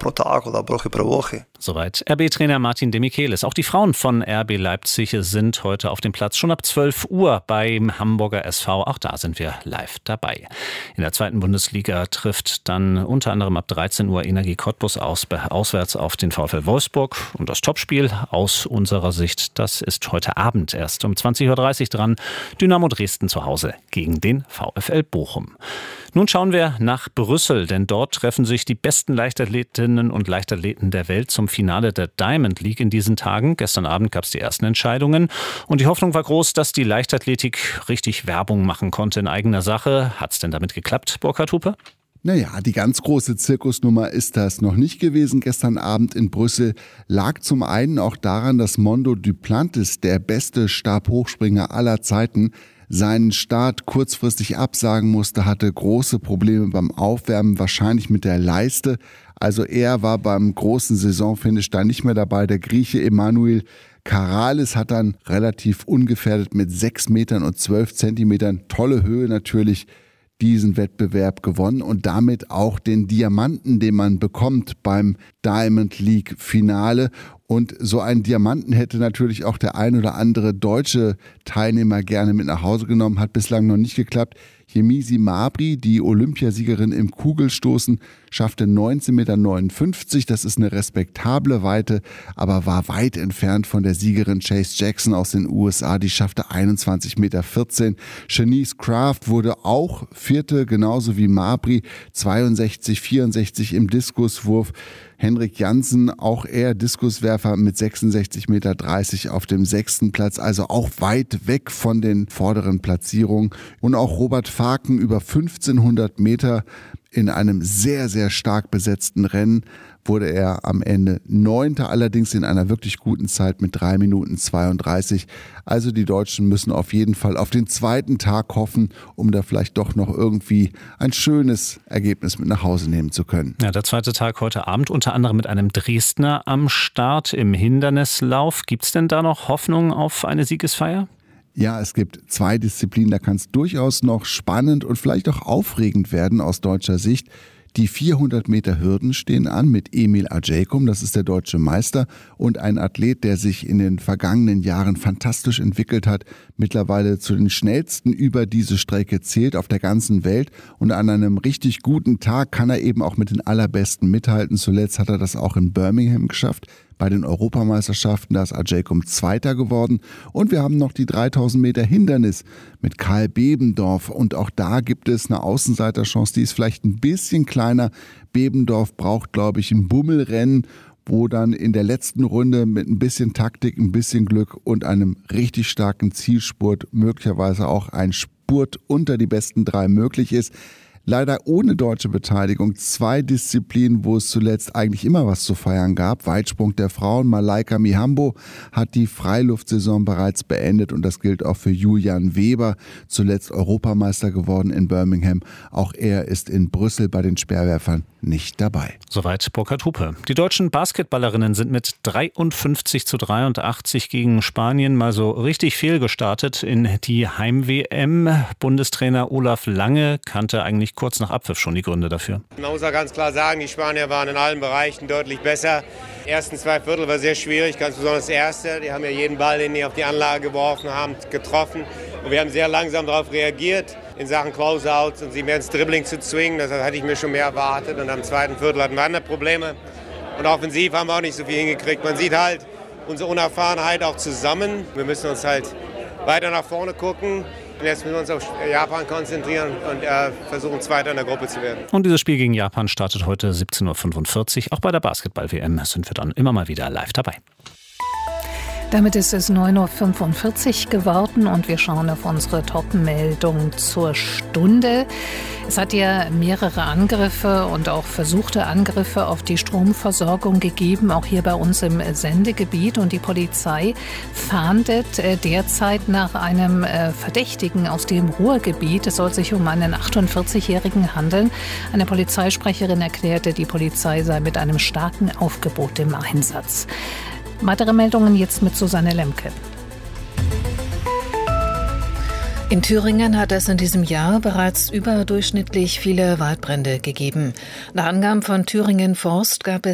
pro Tag oder eine Woche pro Woche. Soweit RB-Trainer Martin de Michelis. Auch die Frauen von RB Leipzig sind heute auf dem Platz, schon ab 12 Uhr beim Hamburger SV. Auch da sind wir live dabei. In der zweiten Bundesliga trifft dann unter anderem ab 13 Uhr Energie Cottbus auswärts auf den VfL Wolfsburg. Und das Topspiel aus unserer Sicht, das ist heute Abend erst um 20.30 Uhr dran. Dynamo Dresden zu Hause gegen den VfL Bochum. Nun schauen wir nach Brüssel, denn dort treffen sich die besten Leichtathletinnen und Leichtathleten der Welt zum Finale der Diamond League in diesen Tagen. Gestern Abend gab es die ersten Entscheidungen und die Hoffnung war groß, dass die Leichtathletik richtig Werbung machen konnte in eigener Sache. Hat es denn damit geklappt, Burkhard Hupe? Naja, die ganz große Zirkusnummer ist das noch nicht gewesen. Gestern Abend in Brüssel lag zum einen auch daran, dass Mondo Duplantis, der beste Stabhochspringer aller Zeiten, seinen Start kurzfristig absagen musste, hatte große Probleme beim Aufwärmen, wahrscheinlich mit der Leiste. Also er war beim großen Saisonfinish da nicht mehr dabei. Der Grieche Emanuel Karalis hat dann relativ ungefährdet mit 6 Metern und 12 Zentimetern, tolle Höhe natürlich, diesen Wettbewerb gewonnen und damit auch den Diamanten, den man bekommt beim Diamond League Finale. Und so einen Diamanten hätte natürlich auch der ein oder andere deutsche Teilnehmer gerne mit nach Hause genommen, hat bislang noch nicht geklappt. Yemisi Mabry, die Olympiasiegerin im Kugelstoßen, schaffte 19,59 Meter. Das ist eine respektable Weite, aber war weit entfernt von der Siegerin Chase Jackson aus den USA. Die schaffte 21,14 Meter. Shanice Craft wurde auch Vierte, genauso wie Mabry, 62,64 im Diskuswurf. Henrik Jansen, auch er Diskuswerfer mit 66,30 Meter auf dem 6. Platz, also auch weit weg von den vorderen Platzierungen. Und auch Robert Faken über 1500 Meter in einem sehr, sehr stark besetzten Rennen wurde er am Ende 9., allerdings in einer wirklich guten Zeit mit 3 Minuten 32. Also die Deutschen müssen auf jeden Fall auf den zweiten Tag hoffen, um da vielleicht doch noch irgendwie ein schönes Ergebnis mit nach Hause nehmen zu können. Ja, der zweite Tag heute Abend, unter anderem mit einem Dresdner am Start im Hindernislauf. Gibt es denn da noch Hoffnung auf eine Siegesfeier? Ja, es gibt 2 Disziplinen, da kann es durchaus noch spannend und vielleicht auch aufregend werden aus deutscher Sicht. Die 400 Meter Hürden stehen an mit Emil Ajaykum, das ist der deutsche Meister und ein Athlet, der sich in den vergangenen Jahren fantastisch entwickelt hat, mittlerweile zu den schnellsten über diese Strecke zählt auf der ganzen Welt und an einem richtig guten Tag kann er eben auch mit den Allerbesten mithalten. Zuletzt hat er das auch in Birmingham geschafft. Bei den Europameisterschaften, da ist Ajaykum Zweiter geworden. Und wir haben noch die 3000 Meter Hindernis mit Karl Bebendorf. Und auch da gibt es eine Außenseiterchance, die ist vielleicht ein bisschen kleiner. Bebendorf braucht, glaube ich, ein Bummelrennen, wo dann in der letzten Runde mit ein bisschen Taktik, ein bisschen Glück und einem richtig starken Zielspurt möglicherweise auch ein Spurt unter die besten 3 möglich ist. Leider ohne deutsche Beteiligung. 2 Disziplinen, wo es zuletzt eigentlich immer was zu feiern gab. Weitsprung der Frauen. Malaika Mihambo hat die Freiluftsaison bereits beendet und das gilt auch für Julian Weber, zuletzt Europameister geworden in Birmingham. Auch er ist in Brüssel bei den Speerwerfern nicht dabei. Soweit Burkhard Hupe. Die deutschen Basketballerinnen sind mit 53:83 gegen Spanien mal so richtig fehlgestartet in die Heim-WM. Bundestrainer Olaf Lange kannte eigentlich kurz nach Abpfiff schon die Gründe dafür. Man muss auch ganz klar sagen, die Spanier waren in allen Bereichen deutlich besser. Die ersten 2 Viertel war sehr schwierig, ganz besonders das erste. Die haben ja jeden Ball, den die auf die Anlage geworfen haben, getroffen. Und wir haben sehr langsam darauf reagiert, in Sachen Closeouts und sie mehr ins Dribbling zu zwingen. Das hatte ich mir schon mehr erwartet. Und am zweiten Viertel hatten wir andere Probleme. Und offensiv haben wir auch nicht so viel hingekriegt. Man sieht halt unsere Unerfahrenheit auch zusammen. Wir müssen uns halt weiter nach vorne gucken. Jetzt müssen wir uns auf Japan konzentrieren und versuchen, Zweiter in der Gruppe zu werden. Und dieses Spiel gegen Japan startet heute 17:45 Uhr. Auch bei der Basketball-WM sind wir dann immer mal wieder live dabei. Damit ist es 9:45 Uhr geworden und wir schauen auf unsere Top-Meldung zur Stunde. Es hat ja mehrere Angriffe und auch versuchte Angriffe auf die Stromversorgung gegeben, auch hier bei uns im Sendegebiet. Und die Polizei fahndet derzeit nach einem Verdächtigen aus dem Ruhrgebiet. Es soll sich um einen 48-Jährigen handeln. Eine Polizeisprecherin erklärte, die Polizei sei mit einem starken Aufgebot im Einsatz. Weitere Meldungen jetzt mit Susanne Lemke. In Thüringen hat es in diesem Jahr bereits überdurchschnittlich viele Waldbrände gegeben. Nach Angaben von Thüringen Forst gab es